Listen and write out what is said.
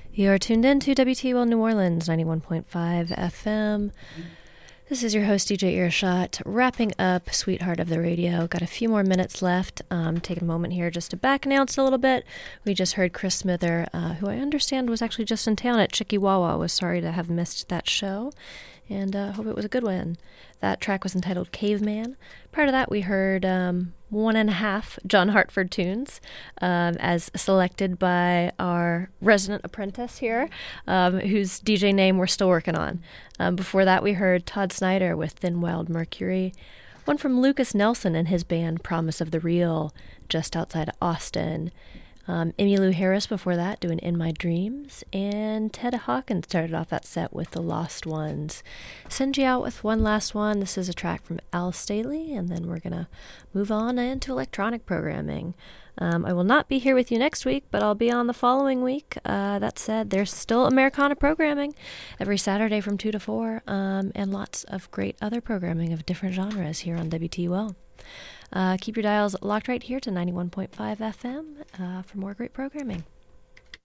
You're tuned in to WTUL New Orleans, 91.5 FM. This is your host, DJ Earshot, wrapping up Sweetheart of the Radio. Got a few more minutes left. Take a moment here just to back announce a little bit. We just heard Chris Smither, who I understand was actually just in town at Chickawawa. Was sorry to have missed that show, and hope it was a good one. That track was entitled Caveman. Prior to that, we heard One and a Half John Hartford tunes, as selected by our resident apprentice here, whose DJ name we're still working on. Before that, we heard Todd Snyder with Thin Wild Mercury. One from Lucas Nelson and his band Promise of the Real, just outside of Austin. Emmylou Harris before that doing In My Dreams, and Ted Hawkins started off that set with The Lost Ones. Send you out with one last one. This is a track from Al Staley, and then we're going to move on into electronic programming. I will not be here with you next week, but I'll be on the following week. That said, there's still Americana programming every Saturday from 2 to 4, and lots of great other programming of different genres here on WTUL. Keep your dials locked right here to 91.5 FM for more great programming.